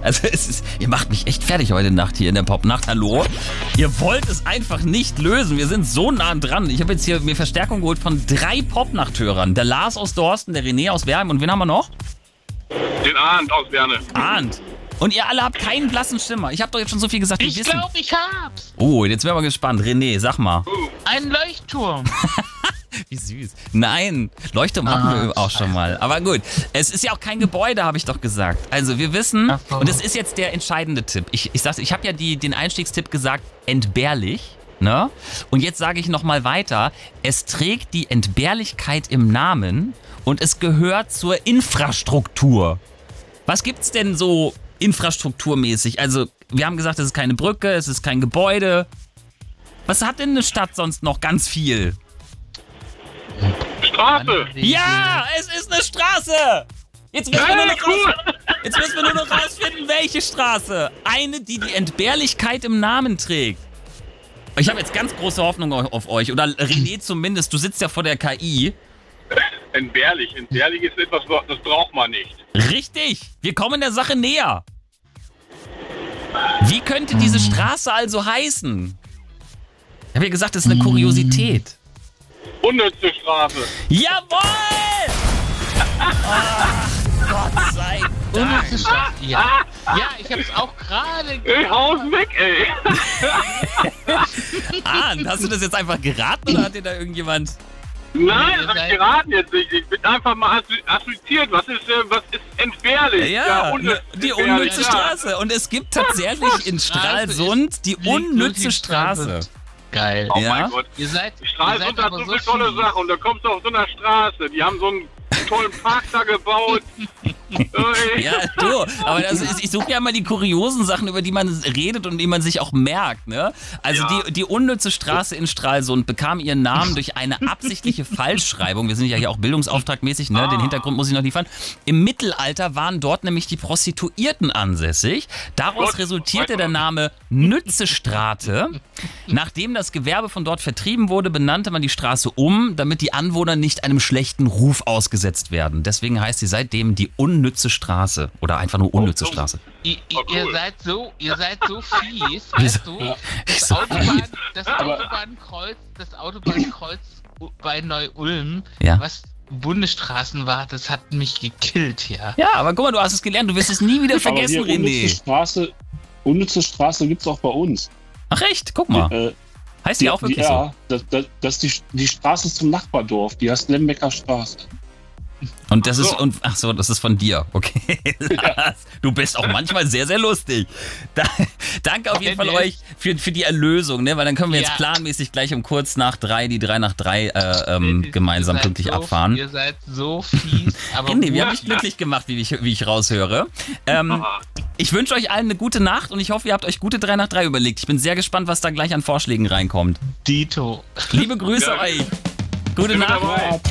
Also ihr macht mich echt fertig heute Nacht hier in der Popnacht. Hallo? Ihr wollt es einfach nicht lösen. Wir sind so nah dran. Ich habe jetzt hier mir Verstärkung geholt von 3 Popnachthörern. Der Lars aus Dorsten, der René aus Werheim und wen haben wir noch? Den Arndt aus Werne. Arndt. Und ihr alle habt keinen blassen Schimmer. Ich habe doch jetzt schon so viel gesagt. Ich glaube, ich hab's. Oh, jetzt wären wir gespannt. René, sag mal. Ein Leuchtturm. Wie süß. Nein, Leuchtturm hatten wir auch schon mal. Aber gut, es ist ja auch kein Gebäude, habe ich doch gesagt. Also wir wissen, und das ist jetzt der entscheidende Tipp. Ich habe ja den Einstiegstipp gesagt, entbehrlich. Ne? Und jetzt sage ich nochmal weiter. Es trägt die Entbehrlichkeit im Namen und es gehört zur Infrastruktur. Was gibt's denn so infrastrukturmäßig? Also wir haben gesagt, es ist keine Brücke, es ist kein Gebäude. Was hat denn eine Stadt sonst noch ganz viel? Straße. Ja, es ist eine Straße. Jetzt müssen wir nur noch rausfinden, welche Straße. Eine, die die Entbehrlichkeit im Namen trägt. Ich habe jetzt ganz große Hoffnung auf euch. Oder René zumindest, du sitzt ja vor der KI. Entbehrlich. Entbehrlich ist etwas, das braucht man nicht. Richtig. Wir kommen der Sache näher. Wie könnte diese Straße also heißen? Ich habe ja gesagt, das ist eine Kuriosität. Unnütze Straße. Jawohl! Ach, Gott sei Unnütze Dank. Straße. Ja, ich hab's auch gerade Ey, haus weg, ey. Arndt, hast du das jetzt einfach geraten oder hat dir da irgendjemand... Nein, das hab ich geraten jetzt nicht. Ich bin einfach mal assoziiert. Was ist entbehrlich? Ja, die unnütze ja. Straße. Und es gibt tatsächlich in Stralsund die unnütze Straße. Geil. Oh Ja? mein Gott. Stralsund hat so viele tolle Sachen und da kommst du auf so einer Straße. Die haben so einen tollen Park da gebaut. Ja, du, aber ich suche ja immer die kuriosen Sachen, über die man redet und die man sich auch merkt, ne? Also Ja. die unnütze Straße in Stralsund bekam ihren Namen durch eine absichtliche Falschschreibung. Wir sind ja hier auch bildungsauftragmäßig, ne? Den Hintergrund muss ich noch liefern. Im Mittelalter waren dort nämlich die Prostituierten ansässig. Daraus resultierte der Name Nützestrate. Nachdem das Gewerbe von dort vertrieben wurde, benannte man die Straße um, damit die Anwohner nicht einem schlechten Ruf ausgesetzt werden. Deswegen heißt sie seitdem die unnütze Straße oder einfach nur unnütze Straße. Ihr seid so fies, weißt du? Das Autobahnkreuz bei Neu-Ulm, Ja. was Bundesstraßen war, das hat mich gekillt, ja. Ja, aber guck mal, du hast es gelernt, du wirst es nie wieder vergessen, Aber hier, René. unnütze Straße gibt's auch bei uns. Ach echt, guck mal. Heißt die auch wirklich so? Das ist die Straße zum Nachbardorf, die heißt Lembecker Straße. Und das ist, das ist von dir, okay. Ja. Du bist auch manchmal sehr, sehr lustig. Danke auf jeden Fall euch für die Erlösung, ne? Weil dann können wir jetzt planmäßig gleich um kurz nach 3 die 3 nach 3 gemeinsam pünktlich abfahren. Ihr seid so fies, aber René, wir haben mich glücklich gemacht, wie ich raushöre. Ich wünsche euch allen eine gute Nacht und ich hoffe, ihr habt euch gute 3 nach 3 überlegt. Ich bin sehr gespannt, was da gleich an Vorschlägen reinkommt. Dito. Liebe Grüße euch. Gute Nacht.